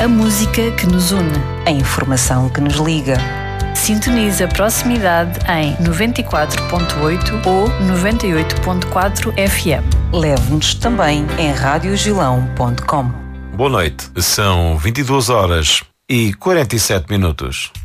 A música que nos une. A informação que nos liga. Sintoniza a proximidade em 94.8 ou 98.4 FM. Leve-nos também em radiogilão.com. Boa noite, são 22 horas e 47 minutos.